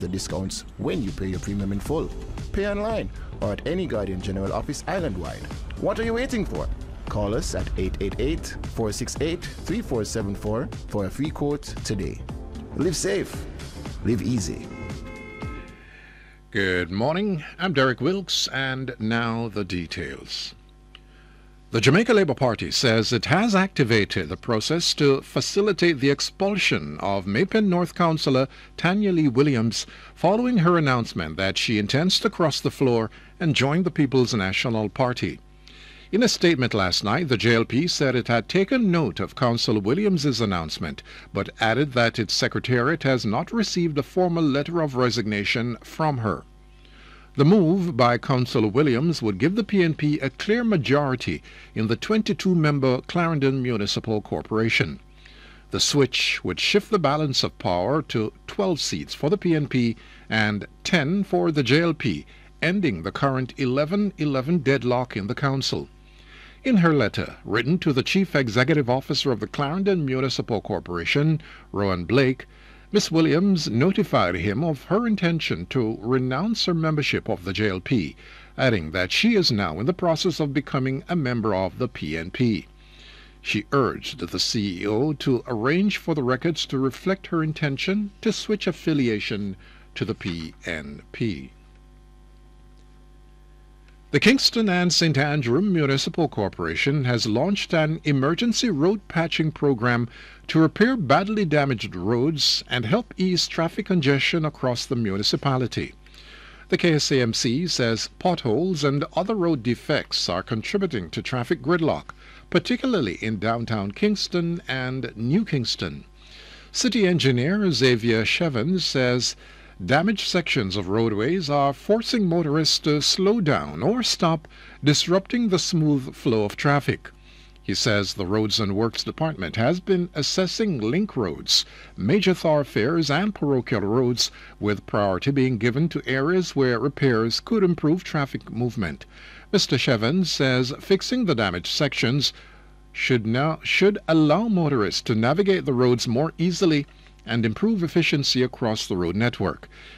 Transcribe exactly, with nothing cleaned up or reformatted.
the discounts when you pay your premium in full. Pay online or at any Guardian General office island-wide. What are you waiting for? Call us at eight eight eight, four six eight, three four seven four for a free quote today. Live safe. Live easy. Good morning. I'm Derek Wilkes, and now the details. The Jamaica Labour Party says it has activated the process to facilitate the expulsion of May Pen North Councillor Tanya Lee Williams following her announcement that she intends to cross the floor and join the People's National Party. In a statement last night, the J L P said it had taken note of Councillor Williams's announcement, but added that its secretariat has not received a formal letter of resignation from her. The move by Councillor Williams would give the P N P a clear majority in the twenty-two member Clarendon Municipal Corporation. The switch would shift the balance of power to twelve seats for the P N P and ten for the J L P, ending the current eleven eleven deadlock in the council. In her letter, written to the Chief Executive Officer of the Clarendon Municipal Corporation, Rowan Blake, Miss Williams notified him of her intention to renounce her membership of the J L P, adding that she is now in the process of becoming a member of the P N P. She urged the C E O to arrange for the records to reflect her intention to switch affiliation to the P N P. The Kingston and Saint Andrew Municipal Corporation has launched an emergency road patching program to repair badly damaged roads and help ease traffic congestion across the municipality. The K S A M C says potholes and other road defects are contributing to traffic gridlock, particularly in downtown Kingston and New Kingston. City engineer Xavier Chevins says damaged sections of roadways are forcing motorists to slow down or stop, disrupting the smooth flow of traffic. He says the Roads and Works Department has been assessing link roads, major thoroughfares and parochial roads, with priority being given to areas where repairs could improve traffic movement. Mister Chevins says fixing the damaged sections should now should allow motorists to navigate the roads more easily and improve efficiency across the road network.